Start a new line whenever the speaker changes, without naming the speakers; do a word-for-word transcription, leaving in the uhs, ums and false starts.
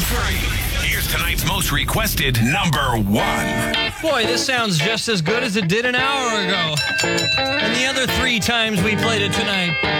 three. Here's tonight's most requested number one.
Boy, this sounds just as good as it did an hour ago. And the other three times we played it tonight.